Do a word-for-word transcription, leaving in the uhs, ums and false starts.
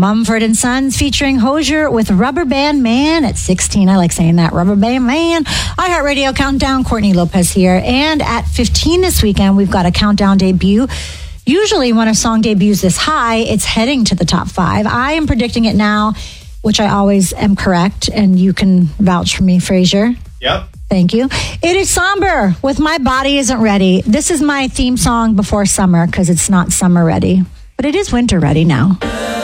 Mumford and Sons featuring Hozier with Rubber Band Man at sixteen. I like saying that, Rubber Band Man. iHeartRadio Countdown, Courtney Lopez here. And at fifteen this weekend, we've got a countdown debut. Usually when a song debuts this high, it's heading to the top five. I am predicting it now, which I always am correct, and you can vouch for me, Frazier. Yep. Thank you. It is Somber with My Body Isn't Ready. This is my theme song before summer because it's not summer ready, but it is winter ready now.